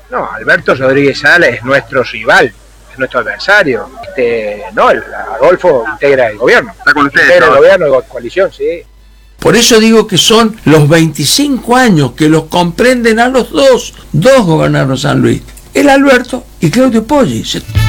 No, Alberto Rodríguez Sala es nuestro rival, es nuestro adversario. No, Adolfo integra el gobierno. Está con ustedes. Integra el gobierno de coalición, sí. Por eso digo que son los 25 años que los comprenden a los dos. Dos gobernaron San Luis, el Alberto y Claudio Poggi.